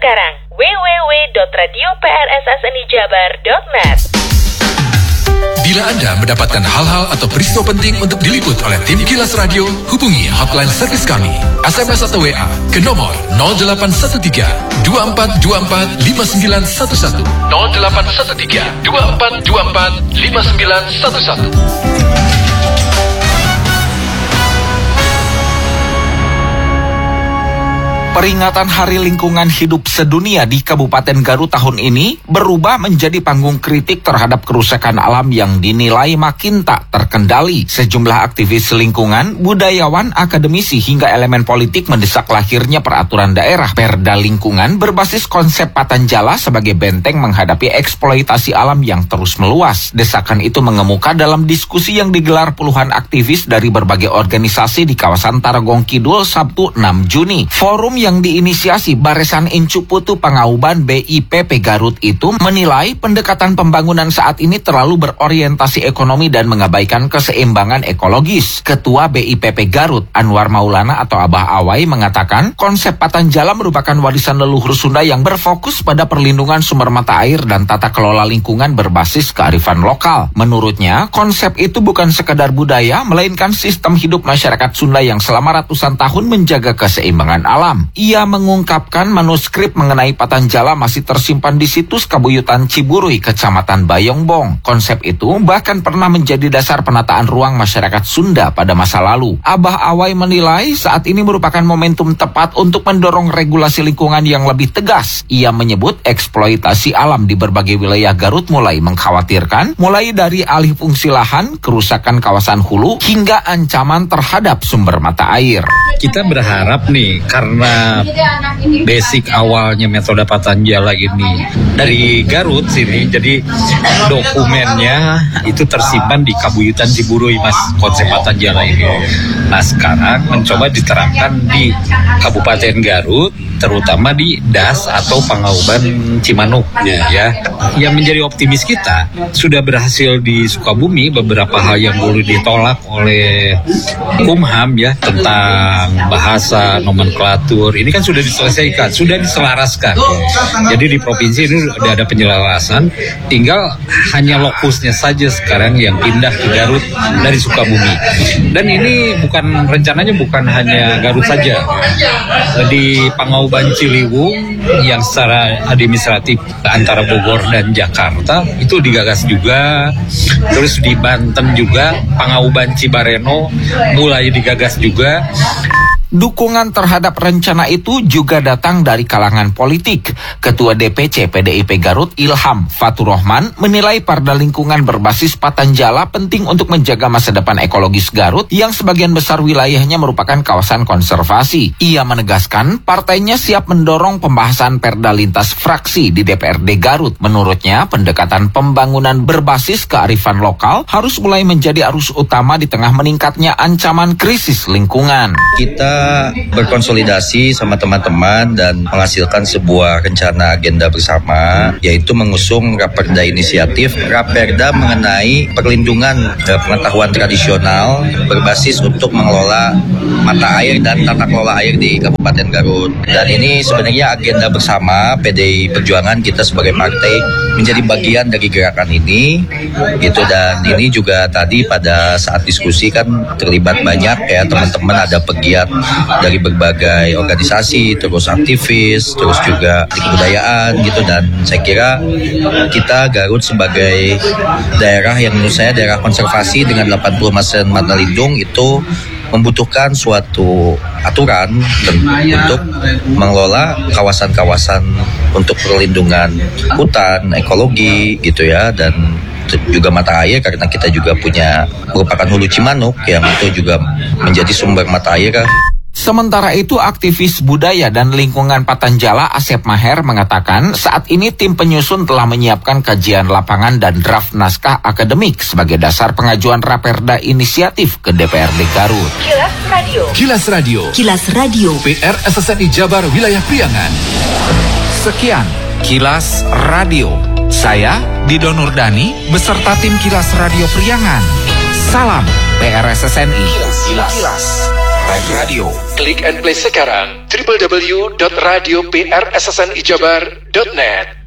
sekarang www.radioprssnijabar.net. Bila Anda mendapatkan hal-hal atau peristiwa penting untuk diliput oleh tim Kilas Radio, hubungi hotline servis kami, SMS atau WA ke nomor 0813 2424 5911 0813 2424 5911. Peringatan Hari Lingkungan Hidup Sedunia di Kabupaten Garut tahun ini berubah menjadi panggung kritik terhadap kerusakan alam yang dinilai makin tak terkendali. Sejumlah aktivis lingkungan, budayawan, akademisi hingga elemen politik mendesak lahirnya peraturan daerah Perda Lingkungan berbasis konsep Patanjala sebagai benteng menghadapi eksploitasi alam yang terus meluas. Desakan itu mengemuka dalam diskusi yang digelar puluhan aktivis dari berbagai organisasi di kawasan Tarogong Kidul Sabtu 6 Juni. Forum yang diinisiasi Barisan Incu Putu Pangauban BIPP Garut itu menilai pendekatan pembangunan saat ini terlalu berorientasi ekonomi dan mengabaikan keseimbangan ekologis. Ketua BIPP Garut Anwar Maulana atau Abah Awai mengatakan konsep Patanjala merupakan warisan leluhur Sunda yang berfokus pada perlindungan sumber mata air dan tata kelola lingkungan berbasis kearifan lokal. Menurutnya, konsep itu bukan sekadar budaya, melainkan sistem hidup masyarakat Sunda yang selama ratusan tahun menjaga keseimbangan alam. Ia mengungkapkan manuskrip mengenai Patanjala masih tersimpan di situs Kabuyutan Ciburui, Kecamatan Bayongbong. Konsep itu bahkan pernah menjadi dasar penataan ruang masyarakat Sunda pada masa lalu. Abah Awai menilai saat ini merupakan momentum tepat untuk mendorong regulasi lingkungan yang lebih tegas. Ia menyebut eksploitasi alam di berbagai wilayah Garut mulai mengkhawatirkan, mulai dari alih fungsi lahan, kerusakan kawasan hulu, hingga ancaman terhadap sumber mata air. Kita berharap nih, karena basic awalnya metode Patanjala ini dari Garut sini, jadi dokumennya itu tersimpan di Kabuyutan Ciburui, Mas, konsep Patanjala ini. Nah, sekarang mencoba diterapkan di Kabupaten Garut, terutama di DAS atau Pangauban Cimanuk, ya. Yang menjadi optimis kita, sudah berhasil di Sukabumi beberapa hal yang dulu ditolak oleh Kumham, ya, tentang bahasa, nomenklatur, ini kan sudah diselesaikan, sudah diselaraskan. Jadi di provinsi ini sudah ada penjelasan, tinggal hanya lokusnya saja sekarang yang pindah ke Garut dari Sukabumi. Dan ini rencananya bukan hanya Garut saja. Di Pangauban Ciliwung yang secara administratif antara Bogor dan Jakarta itu digagas juga. Terus di Banten juga Pangauban Cibareno mulai digagas juga. Dukungan terhadap rencana itu juga datang dari kalangan politik. Ketua DPC PDIP Garut Ilham Fatur Rahman menilai Perda Lingkungan berbasis Patanjala penting untuk menjaga masa depan ekologis Garut yang sebagian besar wilayahnya merupakan kawasan konservasi. Ia menegaskan partainya siap mendorong pembahasan Perda lintas fraksi di DPRD Garut. Menurutnya, pendekatan pembangunan berbasis kearifan lokal harus mulai menjadi arus utama di tengah meningkatnya ancaman krisis lingkungan. Kita berkonsolidasi sama teman-teman dan menghasilkan sebuah rencana agenda bersama, yaitu mengusung Raperda Inisiatif Raperda mengenai perlindungan pengetahuan tradisional berbasis untuk mengelola mata air dan tata kelola air di Kabupaten Garut. Dan ini sebenarnya agenda bersama PDI Perjuangan, kita sebagai partai menjadi bagian dari gerakan ini gitu. Dan ini juga tadi pada saat diskusi kan terlibat banyak ya teman-teman, ada pegiat dari berbagai organisasi, terus aktivis, terus juga di kebudayaan gitu. Dan saya kira kita Garut sebagai daerah yang menurut saya daerah konservasi dengan 80% mata lindung itu membutuhkan suatu aturan untuk mengelola kawasan-kawasan untuk perlindungan hutan, ekologi gitu ya, dan juga mata air karena kita juga merupakan hulu Cimanuk yang itu juga menjadi sumber mata air. Sementara itu, aktivis budaya dan lingkungan Patanjala Asep Maher mengatakan saat ini tim penyusun telah menyiapkan kajian lapangan dan draft naskah akademik sebagai dasar pengajuan Raperda Inisiatif ke DPRD Garut. Kilas Radio. Kilas Radio. Kilas Radio. PR SSNI Jabar Wilayah Priangan. Sekian Kilas Radio. Saya Dido Nurdani beserta tim Kilas Radio Priangan. Salam PRSSNI. Kilas. Prime Radio. Klik and play sekarang www.radioprssnijabar.net.